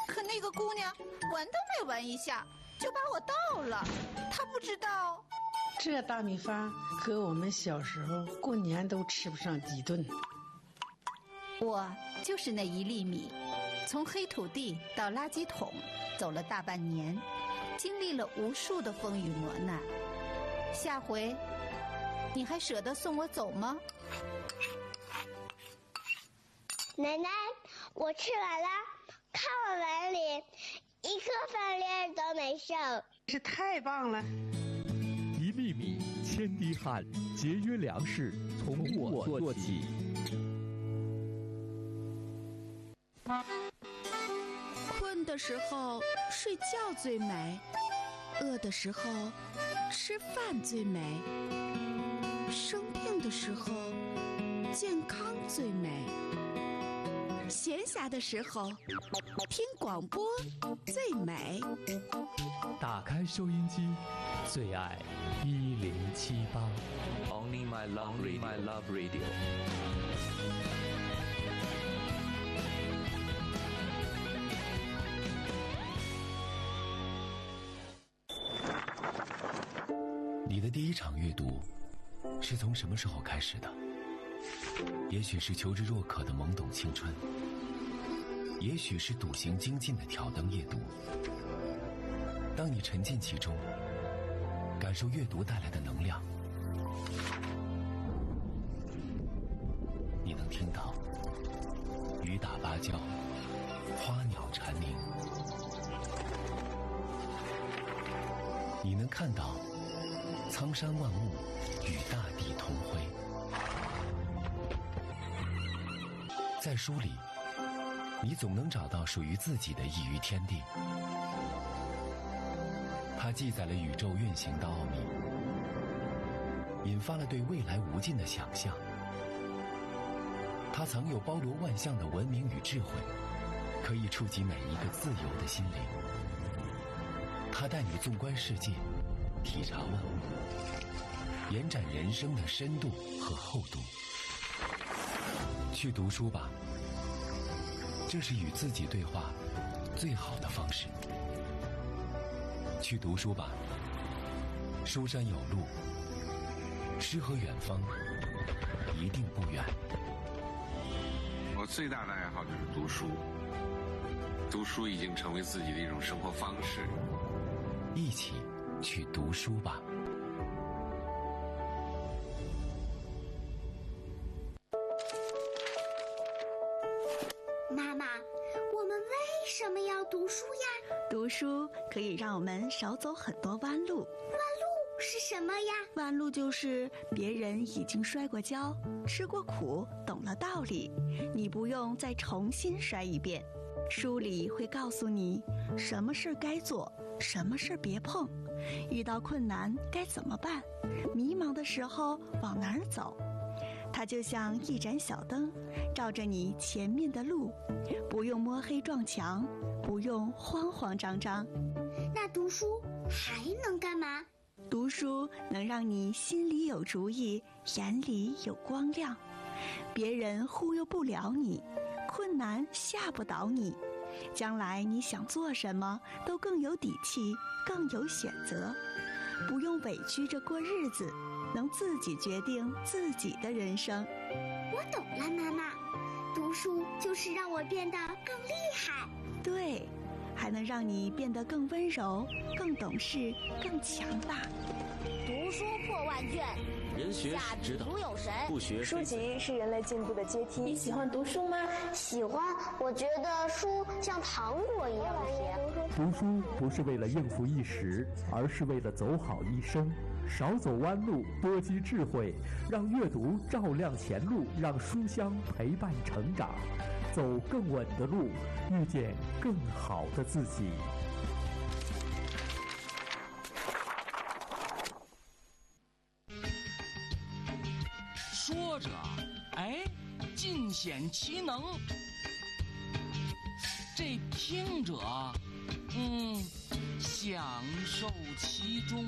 可那个姑娘闻都没闻一下就把我倒了，她不知道。 这大米饭搁我们小时候过年都吃不上几顿。 我就是那1粒米，从黑土地到垃圾桶走了大半年，经历了无数的风雨磨难。下回你还舍得送我走吗？ 奶奶，我吃完了，看我碗里一颗饭粒儿都没剩。 这太棒了 ！1粒米，千滴汗，节约粮食，从我做起。 困的时候睡觉最美，饿的时候吃饭最美，生病的时候健康最美，闲暇的时候听广播最美。 打开收音机，最爱1078。 Only my love radio。 你的第一场阅读是从什么时候开始的？也许是求知若渴的懵懂青春，也许是笃行精进的挑灯夜读。当你沉浸其中，感受阅读带来的能量，你能听到雨打芭蕉，花鸟蝉鸣，你能看到苍山万物与大地同辉。在书里，你总能找到属于自己的一隅天地。它记载了宇宙运行的奥秘，引发了对未来无尽的想象。它藏有包罗万象的文明与智慧，可以触及每一个自由的心灵。它带你纵观世界，体察万物，延展人生的深度和厚度。去读书吧，这是与自己对话最好的方式。去读书吧，书山有路，诗和远方一定不远。 我最大的爱好就是读书，读书已经成为自己的一种生活方式。 一起去读书吧。 妈妈，我们为什么要读书呀？ 读书可以让我们少走很多弯路。 弯路是什么呀？ 弯路就是别人已经摔过跤，吃过苦，懂了道理，你不用再重新摔一遍。书里会告诉你什么事该做，什么事别碰，遇到困难该怎么办，迷茫的时候往哪儿走。它就像一盏小灯，照着你前面的路，不用摸黑撞墙，不用慌慌张张。 那读书还能干嘛？ 读书能让你心里有主意，眼里有光亮，别人忽悠不了你，困难吓不倒你，将来你想做什么都更有底气，更有选择，不用委屈着过日子，能自己决定自己的人生。 我懂了，妈妈，读书就是让我变得更厉害。 对，还能让你变得更温柔，更懂事，更强大。 读书破万卷， 人学下知道， 笔如有神。 不学书籍是人类进步的阶梯。 你喜欢读书吗？ 喜欢，我觉得书像糖果一样甜。 读书不是为了应付一时，而是为了走好一生。少走弯路，多积智慧，让阅读照亮前路，让书香陪伴成长，走更稳的路，遇见更好的自己。 说着，哎，尽显其能；这听者，享受其中。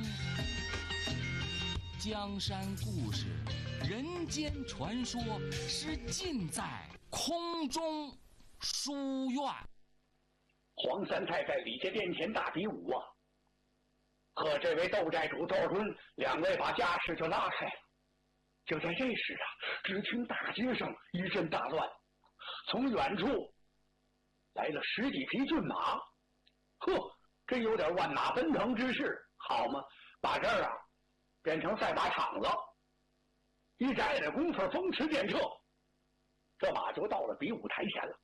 江山故事，人间传说，是尽在空中书院。 黄三太在李家殿前大比武啊，和这位斗寨主窦敦两位把架势就拉开了。就在这时啊，只听大街上一阵大乱，从远处来了10几匹骏马，呵，真有点万马奔腾之势，好嘛，把这儿啊变成赛马场了。一眨眼的功夫，风驰电掣，这马就到了比武台前了。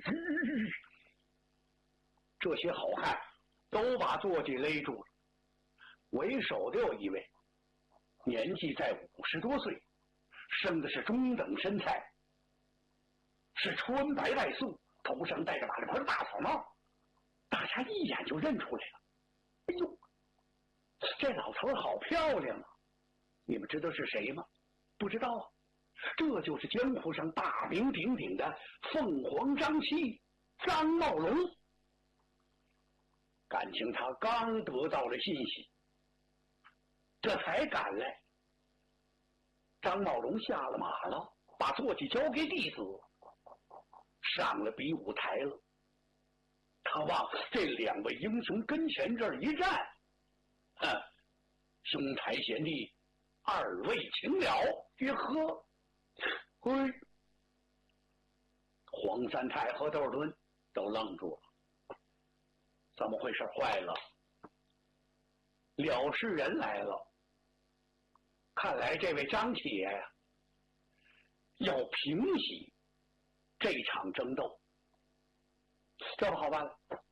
这些好汉都把坐骑勒住了，为首的有一位，年纪在50多岁，生的是中等身材，是穿白带素，头上戴着马来大草帽，大家一眼就认出来了。哎呦，这老头好漂亮啊！你们知道是谁吗？不知道啊，这就是江湖上大名鼎鼎的凤凰张七张茂龙。感情他刚得到了信息，这才赶来。张茂龙下了马了，把坐骑交给弟子，上了比武台了。他往这两位英雄跟前这儿一站，兄台贤弟，二位请了。一喝，嘿，黄三太和窦敦都愣住了。怎么回事？坏了！了事人来了。看来这位张七爷呀，要平息这场争斗。这不好办了，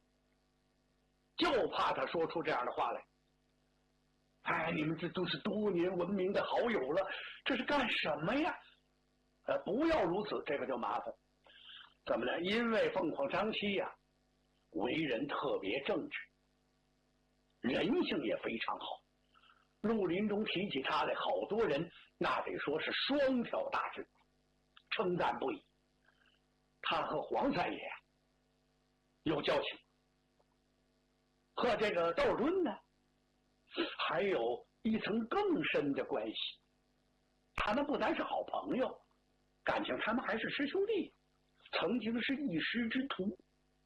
就怕他说出这样的话来。哎，你们这都是多年闻名的好友了，这是干什么呀？不要如此，这个就麻烦。怎么呢？因为凤凰张七呀，为人特别正直，人性也非常好。绿林中提起他来，好多人那得说是双挑大志，称赞不已。他和黄三爷有交情，和这个窦敦呢，还有一层更深的关系。他们不单是好朋友，感情他们还是师兄弟，曾经是一师之徒。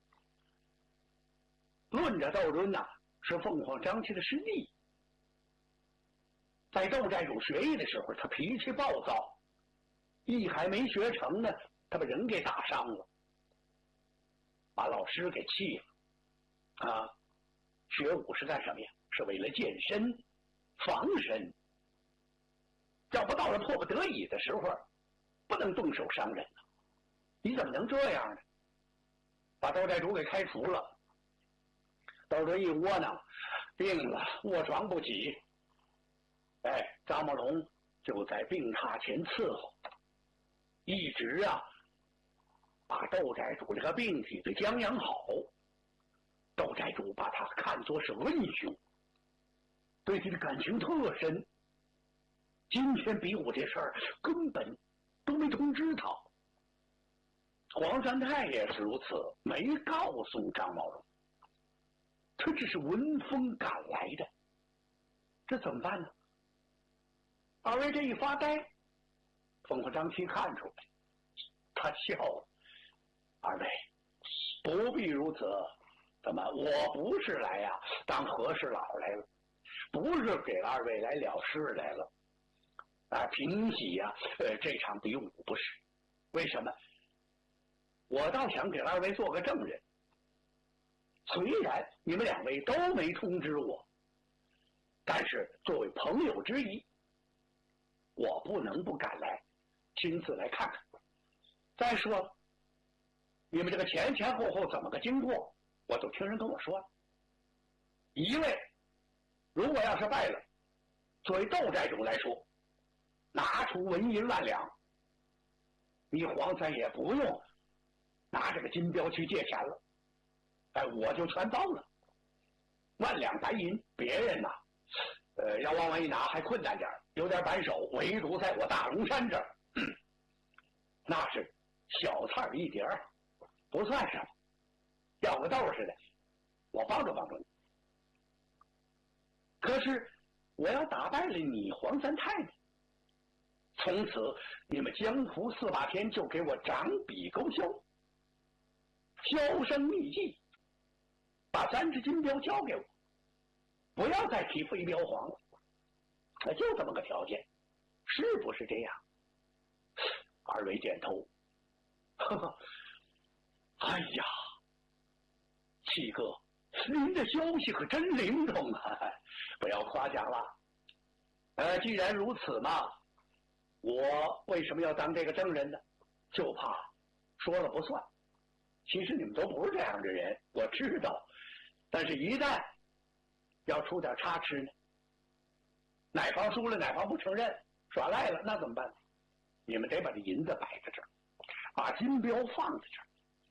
论着窦敦呐，是凤凰张七的师弟。在斗寨主学艺的时候，他脾气暴躁，艺还没学成呢，他把人给打伤了，把老师给气了。啊，学武是干什么呀？是为了健身、防身。要不到了迫不得已的时候，不能动手伤人呢。你怎么能这样呢？把斗寨主给开除了。窦敦一窝囊，病了，卧床不起。哎，张茂龙就在病榻前伺候，一直啊把斗寨主这个病体给将养好。斗寨主把他看作是恩兄，对他的感情特深。今天比武这事儿根本都没通知他。黄三太也是如此，没告诉张茂龙，他只是闻风赶来的。这怎么办呢？二位这一发呆，凤凰张七看出来，他笑了。二位不必如此，怎么我不是来呀当和事佬来了，不是给二位来了事来了。平息呀，这场比武不是。为什么？我倒想给二位做个证人。虽然你们两位都没通知我，但是作为朋友之一，我不能不赶来，亲自来看看。再说了，你们这个前后后怎么个经过，我都听人跟我说了。一位如果要是败了，作为斗寨主来说，拿出纹银万两，你黄三爷不用拿这个金镖去借钱了，我就全包了。万两白银，别人呐，要往外一拿还困难点，有点扳手，唯独在我大龙山这儿，那是小菜一碟，不算什么。要个豆似的，我帮着帮着你。可是我要打败了你黄三太呢，从此你们江湖4把天就给我掌笔勾销，销声匿迹， 把3只金镖交给我，不要再提飞镖黄了。就这么个条件，是不是这样？二位点头。呵呵，哎呀，七哥，您的消息可真灵通啊！不要夸奖了。既然如此嘛，我为什么要当这个证人呢？就怕说了不算。其实你们都不是这样的人，我知道。但是一旦要出点差池呢，哪方输了哪方不承认，耍赖了，那怎么办？你们得把这银子摆在这儿，把金镖放在这儿，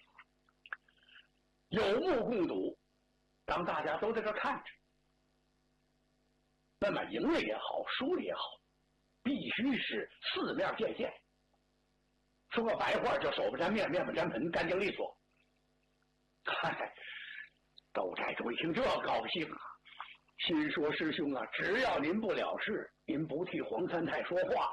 有目共睹，让大家都在这看着。那么赢了也好，输了也好，必须是四面见线。说个白话，就手不沾面，面不沾盆，干净利索。嗨，窦寨主一听这高兴啊，心说师兄啊，只要您不了事，您不替黄三太说话，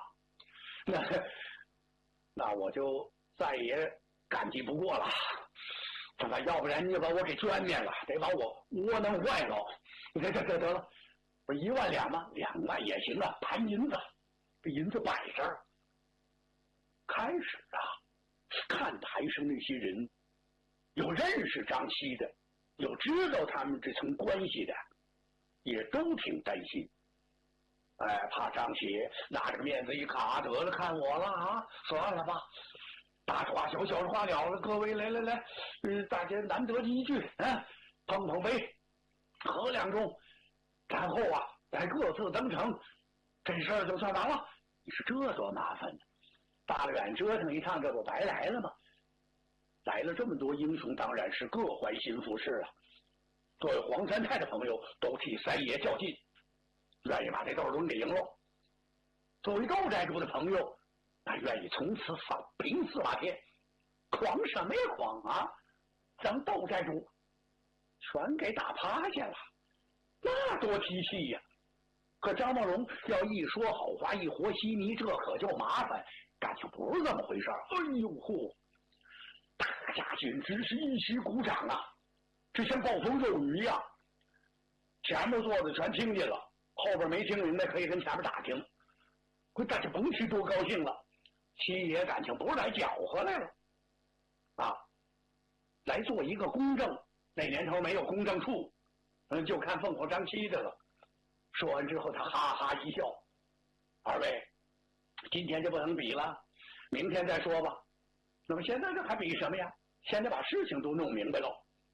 那我就再也感激不过了。要不然你就把我给捐灭了，得把我窝囊坏了。得了，不是1万2吗？2万也行啊，盘银子，这银子摆这儿。开始啊，看台上那些人，有认识张七的，有知道他们这层关系的，也都挺担心。怕张七拿着面子一卡，得了，看我了啊，算了吧，大事化小，小事化了了。各位来，大家难得一聚，碰碰杯，喝2盅，然后啊，再各自登城，这事儿就算完了。你说这多麻烦呢？大老远折腾一趟，这不白来了吗？来了这么多英雄，当然是各怀心腹事了。作为黄三太的朋友，都替三爷较劲，愿意把这窦伦给赢了。作为窦寨主的朋友，那愿意从此扫平4把天。狂什么呀狂啊！让窦寨主全给打趴下了，那多提气呀！可张茂荣要一说好话，一和稀泥，这可就麻烦。感情不是这么回事。哎呦嚯！大家简直是一起鼓掌啊，这像暴风骤雨一样。前面坐的全听见了，后边没听明白可以跟前面打听。大家甭提多高兴了。七爷感情不是来搅和来了啊，来做一个公正。那年头没有公证处，就看凤凰张七的了。说完之后，他哈哈一笑：“二位，今天就不能比了，明天再说吧。那么现在这还比什么呀？现在把事情都弄明白了。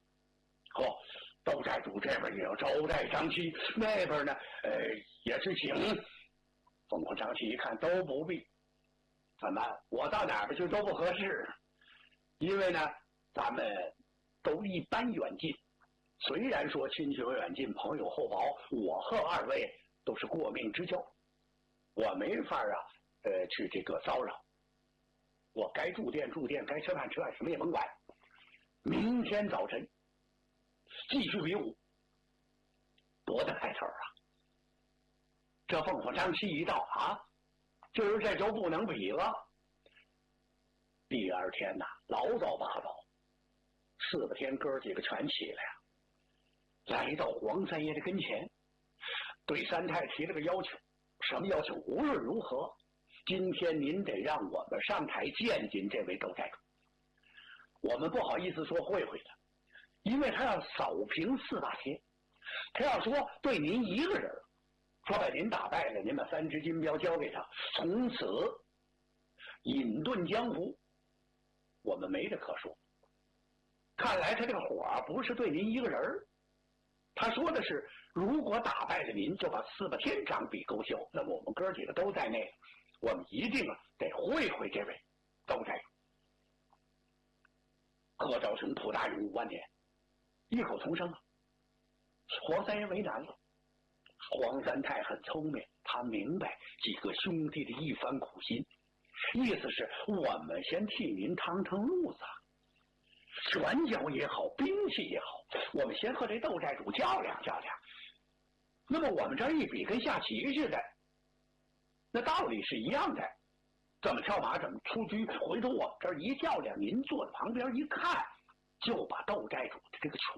窦寨主这边也要招待张七，那边呢，也是请。凤凰张七一看都不必，怎么我到哪边去都不合适，因为呢，咱们都一般远近。虽然说亲戚远近，朋友厚薄，我和二位都是过命之交，我没法啊，去这个骚扰。我该住店住店，该吃饭吃饭，什么也甭管。明天早晨继续比武，多大开头啊！这凤凰张七一到啊，就是这周不能比了。第二天呐，老早八早，4个天哥几个全起来呀，来到黄三爷的跟前，对三太提了个要求。什么要求？无论如何，今天您得让我们上台见见这位窦寨主。我们不好意思说会会他，因为他要扫平4把天。他要说对您一个人，说把您打败了，您把3只金镖交给他，从此隐遁江湖，我们没得可说。看来他这个火不是对您一个人，他说的是，如果打败了您，就把4把天掌笔勾销。那么我们哥几个都在内，我们一定得会会这位窦寨主。贺昭雄、蒲大勇、5万年异口同声啊。黄三爷为难了。黄三太很聪明，他明白几个兄弟的一番苦心，意思是我们先替您趟趟路子，拳脚也好，兵器也好，我们先和这窦寨主较量较量。那么我们这一比跟下棋似的，那道理是一样的，怎么跳马怎么出车，回头我们这一较量，您坐在旁边一看，就把窦寨主的这个